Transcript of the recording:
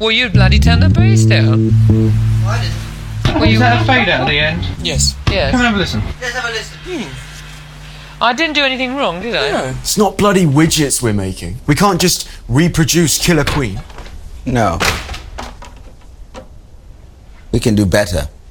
Well, you bloody turned the bass down. I didn't. Well, Is that a fade out at the end? Yes. Yes. Come and have a listen. Let's have a listen. I didn't do anything wrong, did I? No. It's not bloody widgets we're making. We can't just reproduce Killer Queen. No. We can do better.